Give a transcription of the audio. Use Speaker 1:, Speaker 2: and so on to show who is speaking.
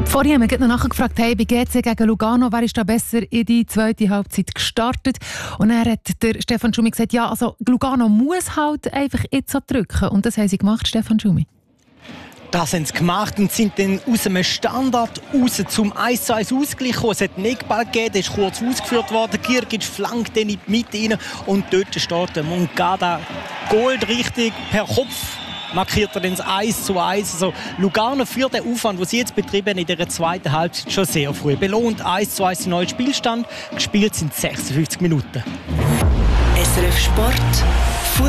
Speaker 1: Vorhin haben wir gerade noch nachgefragt, hey, bei GC gegen Lugano, wer ist da besser in die zweite Halbzeit gestartet? Und dann hat der Stefan Schumi gesagt, ja, also Lugano muss halt einfach jetzt so drücken. Und das haben sie gemacht, Stefan Schumi.
Speaker 2: Das haben sie gemacht und sind dann aus einem Standard raus zum 1:1 Ausgleich gekommen. Es hat einen Eckball gegeben, der ist kurz ausgeführt worden. Girgic flankt dann in die Mitte rein und dort steht der Moncada goldrichtig per Kopf. Markiert er dann das 1:1. Also Lugano führt den Aufwand, den sie jetzt betrieben in der zweiten Halbzeit, schon sehr früh belohnt. 1:1 der neue Spielstand. Gespielt sind 56 Minuten.
Speaker 3: SRF Sport.